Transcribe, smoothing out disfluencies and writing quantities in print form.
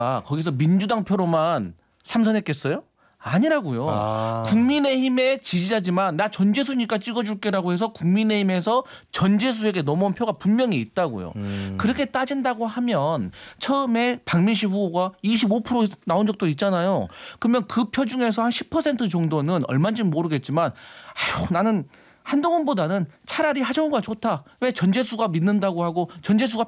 거기서 민주당 표로만 삼선했겠어요? 아니라고요. 국민의힘의 지지자지만 나 전재수니까 찍어줄게라고 해서 국민의힘에서 전재수에게 넘어온 표가 분명히 있다고요. 그렇게 따진다고 하면 처음에 박민식 후보가 25% 나온 적도 있잖아요. 그러면 그 표 중에서 한 10% 정도는 얼마인지는 모르겠지만 나는 한동훈보다는 차라리 하정우가 좋다. 왜 전재수가 믿는다고 하고 전재수가